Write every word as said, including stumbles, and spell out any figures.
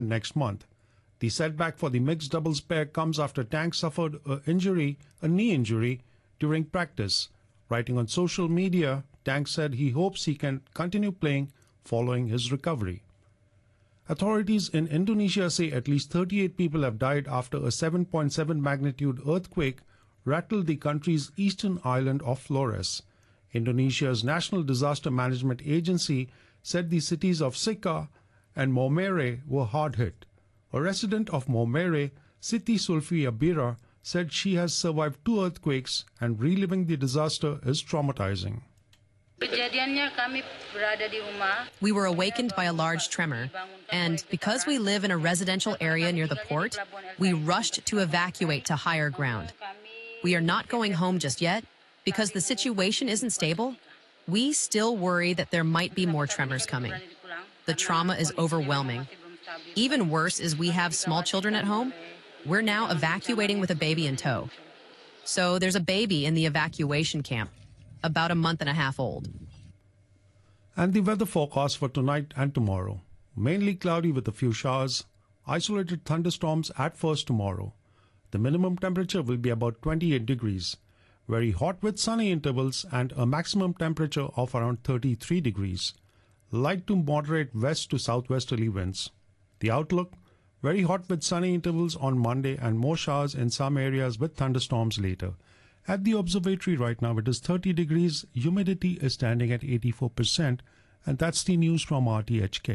next month. The setback for the mixed doubles pair comes after Tang suffered a injury, a knee injury, during practice. Writing on social media, Tang said he hopes he can continue playing following his recovery. Authorities in Indonesia say at least thirty-eight people have died after a seven point seven magnitude earthquake rattled the country's eastern island of Flores. Indonesia's National Disaster Management Agency said the cities of Sika and Maumere were hard hit. A resident of Maumere, Siti Sulfi Abira, said she has survived two earthquakes and reliving the disaster is traumatizing. We were awakened by a large tremor, and because we live in a residential area near the port, we rushed to evacuate to higher ground. We are not going home just yet because the situation isn't stable. We still worry that there might be more tremors coming. The trauma is overwhelming. Even worse is we have small children at home. We're now evacuating with a baby in tow. So there's a baby in the evacuation camp, about a month and a half old. And the weather forecast for tonight and tomorrow. Mainly cloudy with a few showers. Isolated thunderstorms at first tomorrow. The minimum temperature will be about twenty-eight degrees. Very hot with sunny intervals and a maximum temperature of around thirty-three degrees. Light to moderate west to southwesterly winds. The outlook, very hot with sunny intervals on Monday and more showers in some areas with thunderstorms later. At the observatory right now, it is thirty degrees, humidity is standing at eighty-four percent, and that's the news from R T H K.